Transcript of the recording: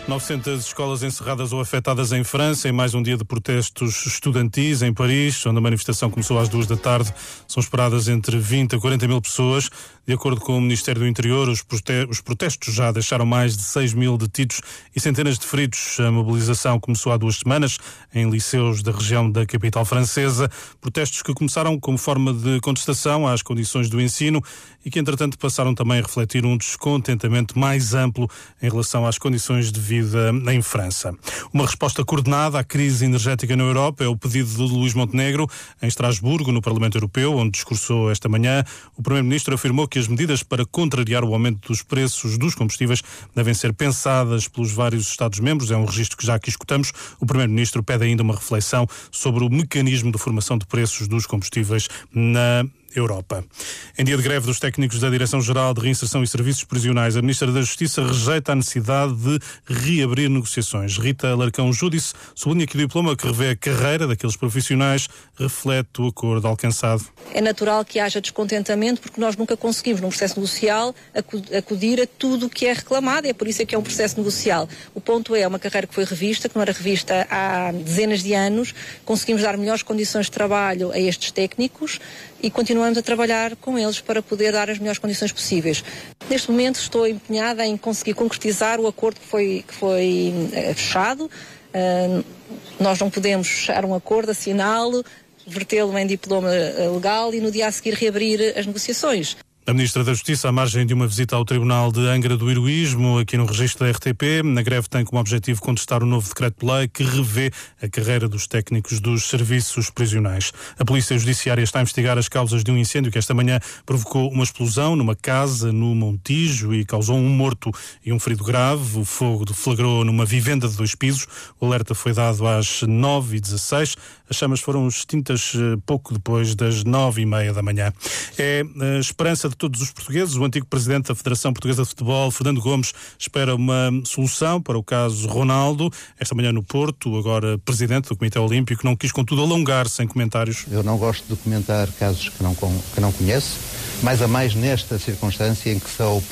900 escolas encerradas ou afetadas em França, em mais um dia de protestos estudantis em Paris, onde a manifestação começou às 2 da tarde. São esperadas entre 20 a 40 mil pessoas. De acordo com o Ministério do Interior, os protestos já deixaram mais de 6 mil detidos e centenas de feridos. A mobilização começou há 2 semanas em liceus da região da capital francesa. Protestos que começaram como forma de contestação às condições do ensino e que, entretanto, passaram também a refletir um descontentamento mais amplo em relação às condições de vida em França. Uma resposta coordenada à crise energética na Europa é o pedido de Luís Montenegro em Estrasburgo, no Parlamento Europeu, onde discursou esta manhã. O Primeiro-Ministro afirmou que as medidas para contrariar o aumento dos preços dos combustíveis devem ser pensadas pelos vários Estados-membros. É um registro que já aqui escutamos. O Primeiro-Ministro pede ainda uma reflexão sobre o mecanismo de formação de preços dos combustíveis na Europa. Em dia de greve dos técnicos da Direção-Geral de Reinserção e Serviços Prisionais, a Ministra da Justiça rejeita a necessidade de reabrir negociações. Rita Larcão Júdice sublinha que o diploma que revê a carreira daqueles profissionais reflete o acordo alcançado. É natural que haja descontentamento porque nós nunca conseguimos, num processo negocial, acudir a tudo o que é reclamado. É por isso que é um processo negocial. O ponto é uma carreira que foi revista, que não era revista há dezenas de anos. Conseguimos dar melhores condições de trabalho a estes técnicos e continuamos a trabalhar com eles para poder dar as melhores condições possíveis. Neste momento estou empenhada em conseguir concretizar o acordo que foi fechado. Nós não podemos fechar um acordo, assiná-lo, vertê-lo em diploma legal e no dia a seguir reabrir as negociações. A Ministra da Justiça, à margem de uma visita ao Tribunal de Angra do Heroísmo, aqui no registro da RTP, na greve tem como objetivo contestar o novo decreto-lei que revê a carreira dos técnicos dos serviços prisionais. A Polícia Judiciária está a investigar as causas de um incêndio que esta manhã provocou uma explosão numa casa no Montijo e causou um morto e um ferido grave. O fogo deflagrou numa vivenda de 2 pisos. O alerta foi dado às 9h16. As chamas foram extintas pouco depois das 9h30 da manhã. É a esperança de todos os portugueses. O antigo presidente da Federação Portuguesa de Futebol, Fernando Gomes, espera uma solução para o caso Ronaldo. Esta manhã no Porto, agora presidente do Comitê Olímpico, não quis contudo alongar-se em comentários. Eu não gosto de comentar casos que não conheço, mais a mais nesta circunstância em que sou